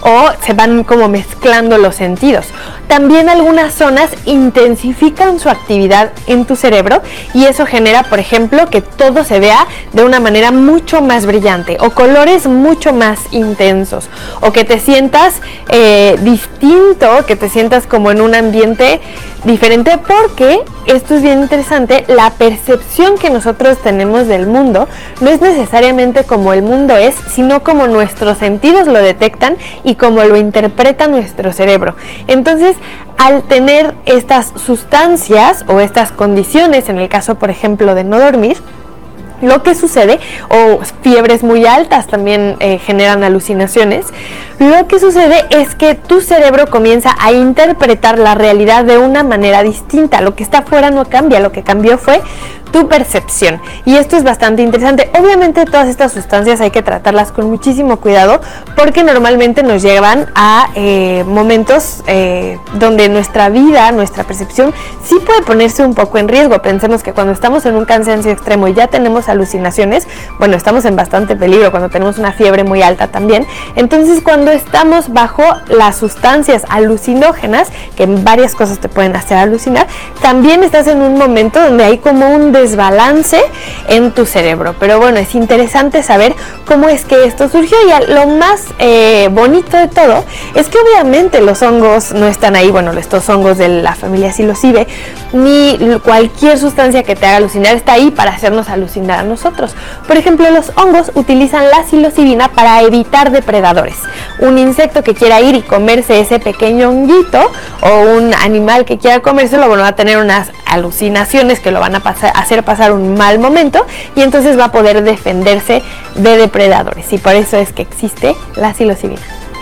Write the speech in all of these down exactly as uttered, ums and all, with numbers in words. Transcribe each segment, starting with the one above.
o se van como mezclando los sentidos. También algunas zonas intensifican su actividad en tu cerebro y eso genera, por ejemplo, que todo se vea de una manera mucho más brillante o colores mucho más intensos o que te sientas eh, distinto, que te sientas como en un ambiente diferente, porque esto es bien interesante, la percepción que nosotros tenemos del mundo no es necesariamente como el mundo es, sino como nuestros sentidos lo detectan y como lo interpreta nuestro cerebro. Entonces, al tener estas sustancias o estas condiciones, en el caso, por ejemplo, de no dormir, lo que sucede, o fiebres muy altas también eh, generan alucinaciones, lo que sucede es que tu cerebro comienza a interpretar la realidad de una manera distinta. Lo que está afuera no cambia, lo que cambió fue tu percepción, y esto es bastante interesante. Obviamente todas estas sustancias hay que tratarlas con muchísimo cuidado porque normalmente nos llevan a eh, momentos eh, donde nuestra vida, nuestra percepción sí puede ponerse un poco en riesgo. Pensemos que cuando estamos en un cansancio extremo y ya tenemos alucinaciones, bueno, estamos en bastante peligro cuando tenemos una fiebre muy alta también. Entonces, cuando estamos bajo las sustancias alucinógenas, que varias cosas te pueden hacer alucinar, también estás en un momento donde hay como un desbalance en tu cerebro. Pero bueno, es interesante saber cómo es que esto surgió, y lo más eh, bonito de todo es que obviamente los hongos no están ahí, bueno, estos hongos de la familia psilocibe, ni cualquier sustancia que te haga alucinar está ahí para hacernos alucinar a nosotros. Por ejemplo, los hongos utilizan la psilocibina para evitar depredadores. Un insecto que quiera ir y comerse ese pequeño honguito, o un animal que quiera comérselo, bueno, va a tener unas alucinaciones que lo van a pasar, hacer pasar un mal momento, y entonces va a poder defenderse de depredadores, y por eso es que existe la psilocibina.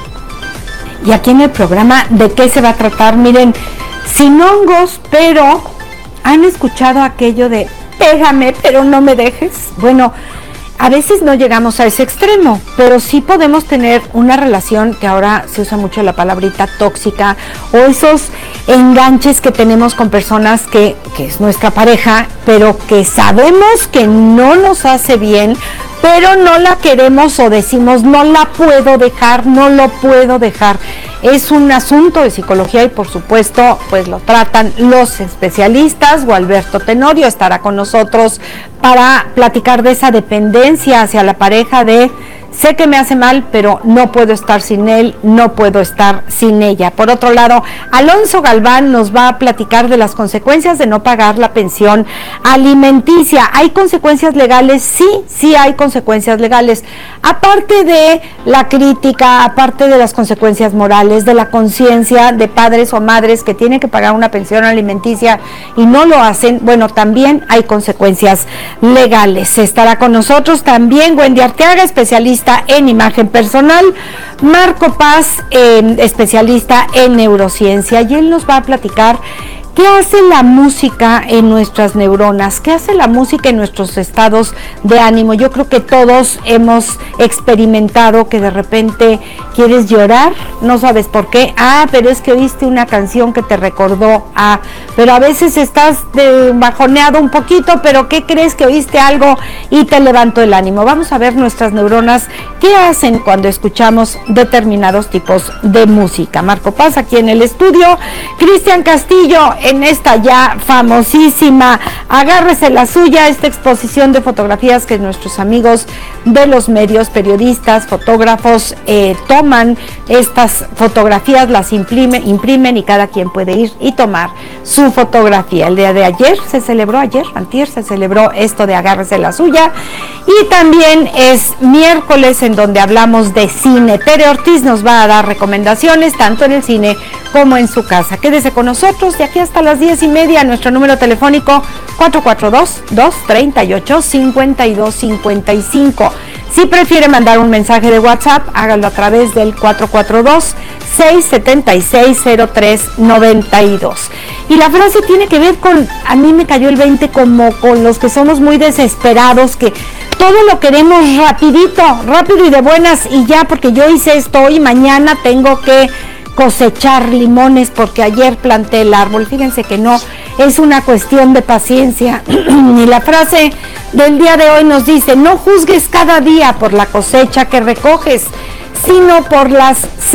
Y aquí en el programa, ¿de qué se va a tratar? Miren, sin hongos, pero ¿han escuchado aquello de pégame, pero no me dejes? Bueno, a veces no llegamos a ese extremo, pero sí podemos tener una relación, que ahora se usa mucho la palabrita tóxica, o esos enganches que tenemos con personas que, que es nuestra pareja, pero que sabemos que no nos hace bien, pero no la queremos o decimos no la puedo dejar, no lo puedo dejar. Es un asunto de psicología y por supuesto pues lo tratan los especialistas. Gualberto Tenorio estará con nosotros para platicar de esa dependencia hacia la pareja, de sé que me hace mal, pero no puedo estar sin él, no puedo estar sin ella. Por otro lado, Alonso Galván nos va a platicar de las consecuencias de no pagar la pensión alimenticia. ¿Hay consecuencias legales? Sí, sí hay consecuencias legales. Aparte de la crítica, aparte de las consecuencias morales, de la conciencia de padres o madres que tienen que pagar una pensión alimenticia y no lo hacen, bueno, también hay consecuencias legales. Estará con nosotros también Wendy Arteaga, especialista en imagen personal, Marco Paz, eh, especialista en neurociencia, y él nos va a platicar ¿qué hace la música en nuestras neuronas? ¿Qué hace la música en nuestros estados de ánimo? Yo creo que todos hemos experimentado que de repente quieres llorar, no sabes por qué. Ah, pero es que oíste una canción que te recordó a... Pero a veces estás de bajoneado un poquito, pero ¿qué crees? Que oíste algo y te levantó el ánimo. Vamos a ver nuestras neuronas, ¿qué hacen cuando escuchamos determinados tipos de música? Marco Paz aquí en el estudio, Cristian Castillo en esta ya famosísima Agárrese la Suya, esta exposición de fotografías que nuestros amigos de los medios, periodistas, fotógrafos, eh, toman estas fotografías, las imprimen, imprimen y cada quien puede ir y tomar su fotografía. El día de ayer se celebró, ayer, antier, se celebró esto de Agárrese la Suya, y también es miércoles en donde hablamos de cine. Tere Ortiz nos va a dar recomendaciones tanto en el cine como en su casa. Quédese con nosotros de aquí hasta las diez y media. Nuestro número telefónico cuatro cuatro dos, dos tres ocho, cinco dos cinco cinco. Si prefiere mandar un mensaje de WhatsApp, hágalo a través del cuatro cuatro dos, seis siete seis, cero tres nueve dos. Y la frase tiene que ver con, a mí me cayó el veinte, como con los que somos muy desesperados, que todo lo queremos rapidito, rápido y de buenas, y ya, porque yo hice esto y mañana tengo que cosechar limones porque ayer planté el árbol. Fíjense que no, es una cuestión de paciencia. Y la frase del día de hoy nos dice: no juzgues cada día por la cosecha que recoges, sino por las